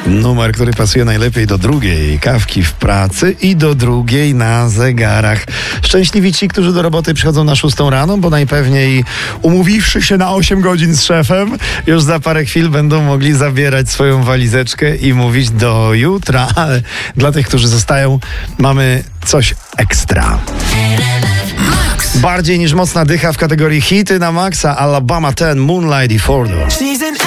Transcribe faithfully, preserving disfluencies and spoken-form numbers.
Numer, który pasuje najlepiej do drugiej kawki w pracy i do drugiej na zegarach. Szczęśliwi ci, którzy do roboty przychodzą na szóstą rano, bo najpewniej umówiwszy się na osiem godzin z szefem, już za parę chwil będą mogli zabierać swoją walizeczkę i mówić do jutra. Ale dla tych, którzy zostają, mamy coś ekstra. Bardziej niż mocna dycha w kategorii hity na maksa Alabama ten, Moonlight i Fordo.